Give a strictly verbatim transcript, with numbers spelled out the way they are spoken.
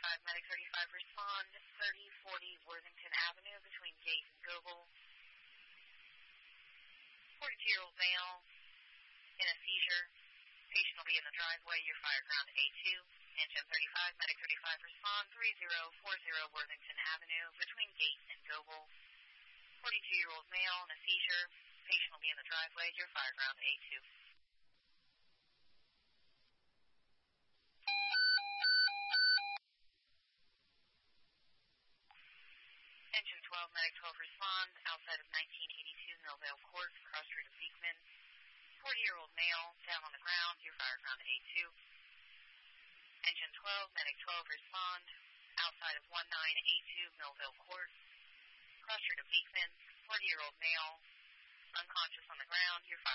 thirty-five, Medic thirty-five, respond, thirty forty Worthington Avenue between Gate and Goble. forty-two-year-old male in a seizure. Patient will be in the driveway. Your fire ground A two. Engine thirty-five, Medic thirty-five, respond, three zero four zero Worthington Avenue between Gate and Goble. forty-two-year-old male in a seizure. Patient will be in the driveway. Your fire ground A two. Engine twelve, Medic twelve, respond, outside of nineteen eighty-two Millvale Court, cross street of Beekman. forty-year-old male, down on the ground, your fire ground A two. Engine twelve, Medic twelve, respond, outside of nineteen eighty-two Millvale Court, cross street of Beekman. forty-year-old male, unconscious on the ground, your fire